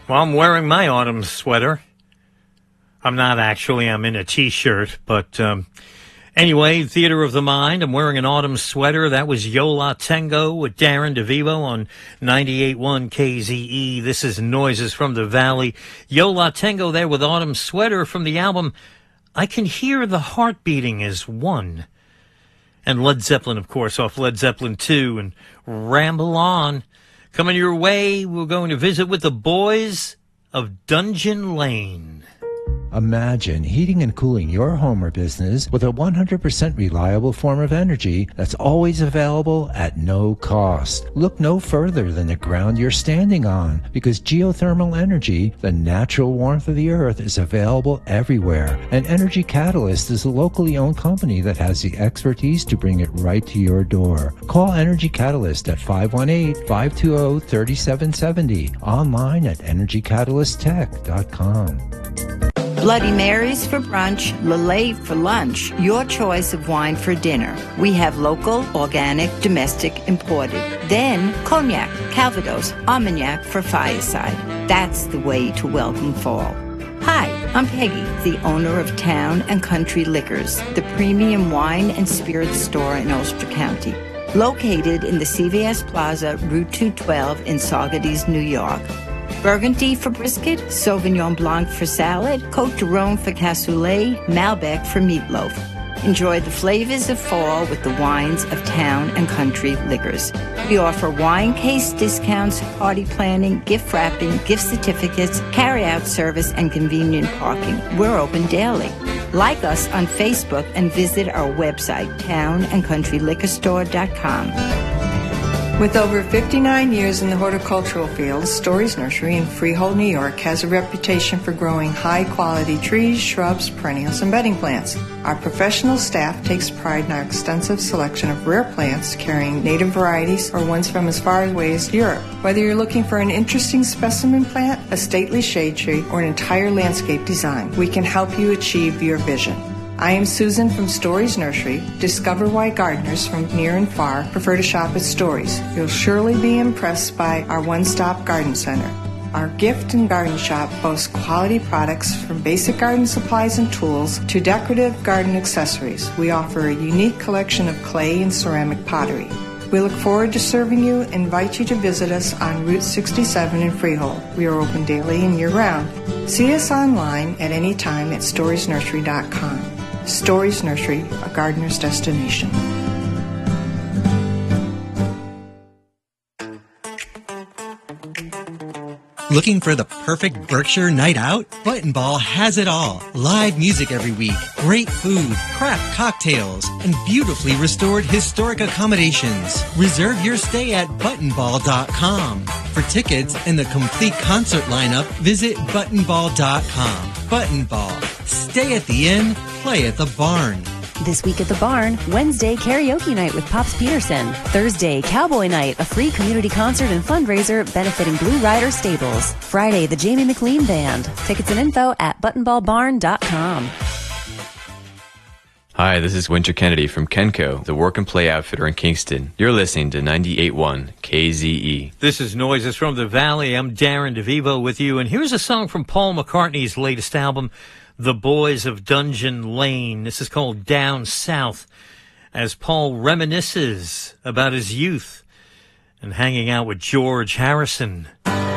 Well, I'm wearing my autumn sweater. I'm not actually. I'm in a T-shirt. But anyway, Theater of the Mind. I'm wearing an autumn sweater. That was Yo La Tengo with Darren DeVivo on 98.1 KZE. This is Noises from the Valley. Yo La Tengo there with Autumn Sweater from the album I Can Hear the Heart Beating as One. And Led Zeppelin, of course, off Led Zeppelin 2. And Ramble On. Coming your way, we're going to visit with the boys of Dungeon Lane. Imagine heating and cooling your home or business with a 100% reliable form of energy that's always available at no cost. Look no further than the ground you're standing on, because geothermal energy, the natural warmth of the earth, is available everywhere. And Energy Catalyst is a locally owned company that has the expertise to bring it right to your door. Call Energy Catalyst at 518-520-3770. Online at energycatalysttech.com. Bloody Marys for brunch, Lillet for lunch, your choice of wine for dinner. We have local, organic, domestic, imported. Then Cognac, Calvados, Armagnac for fireside. That's the way to welcome fall. Hi, I'm Peggy, the owner of Town and Country Liquors, the premium wine and spirits store in Ulster County. Located in the CVS Plaza, Route 212 in Saugerties, New York. Burgundy for brisket, Sauvignon Blanc for salad, Côte de Rhône for cassoulet, Malbec for meatloaf. Enjoy the flavors of fall with the wines of Town and Country Liquors. We offer wine case discounts, party planning, gift wrapping, gift certificates, carry-out service, and convenient parking. We're open daily. Like us on Facebook and visit our website, townandcountryliquorstore.com. With over 59 years in the horticultural field, Stories Nursery in Freehold, New York has a reputation for growing high-quality trees, shrubs, perennials, and bedding plants. Our professional staff takes pride in our extensive selection of rare plants, carrying native varieties or ones from as far away as Europe. Whether you're looking for an interesting specimen plant, a stately shade tree, or an entire landscape design, we can help you achieve your vision. I am Susan from Stories Nursery. Discover why gardeners from near and far prefer to shop at Stories. You'll surely be impressed by our one-stop garden center. Our gift and garden shop boasts quality products from basic garden supplies and tools to decorative garden accessories. We offer a unique collection of clay and ceramic pottery. We look forward to serving you and invite you to visit us on Route 67 in Freehold. We are open daily and year-round. See us online at any time at storiesnursery.com. Stories Nursery, a gardener's destination. Looking for the perfect Berkshire night out? Button Ball has it all. Live music every week, great food, craft cocktails, and beautifully restored historic accommodations. Reserve your stay at buttonball.com. For tickets and the complete concert lineup, visit buttonball.com. Button Ball. Stay at the inn, play at the barn. This week at the barn, Wednesday karaoke night with Pops Peterson. Thursday, Cowboy Night, a free community concert and fundraiser benefiting Blue Rider Stables. Friday, the Jamie McLean Band. Tickets and info at buttonballbarn.com. Hi, this is Winter Kennedy from Kenco, the work and play outfitter in Kingston. You're listening to 98.1 KZE. This is Noises from the Valley. I'm Darren DeVivo with you, and here's a song from Paul McCartney's latest album, The Boys of Dungeon Lane. This is called Down South, as Paul reminisces about his youth and hanging out with George Harrison.